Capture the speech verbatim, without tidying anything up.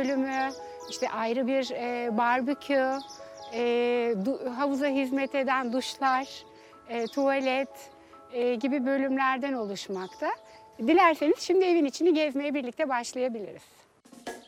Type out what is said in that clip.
bölümü, işte ayrı bir e, barbekü, e, du- havuza hizmet eden duşlar, e, tuvalet e, gibi bölümlerden oluşmakta. Dilerseniz şimdi evin içini gezmeye birlikte başlayabiliriz.